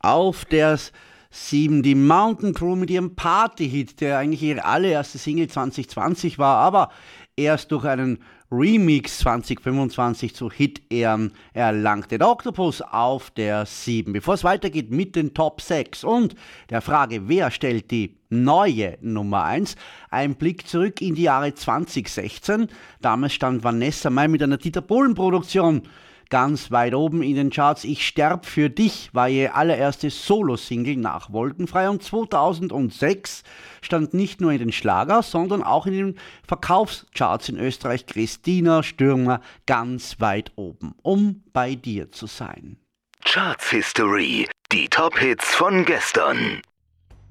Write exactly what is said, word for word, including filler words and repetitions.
Auf der sieben die Mountain Crew mit ihrem Party-Hit, der eigentlich ihre allererste Single zwanzig zwanzig war, aber erst durch einen Remix zwanzig fünfundzwanzig zu Hit-Ehren erlangte. Der Octopus auf der sieben. Bevor es weitergeht mit den Top sechs und der Frage, wer stellt die neue Nummer eins, ein Blick zurück in die Jahre zwanzig sechzehn. Damals stand Vanessa Mai mit einer Dieter Bohlen-Produktion ganz weit oben in den Charts. Ich sterb für dich war ihr allererste Solo-Single nach Wolkenfrei und zweitausendsechs stand nicht nur in den Schlager, sondern auch in den Verkaufscharts in Österreich Christina Stürmer ganz weit oben, um bei dir zu sein. Charts History, die Top-Hits von gestern.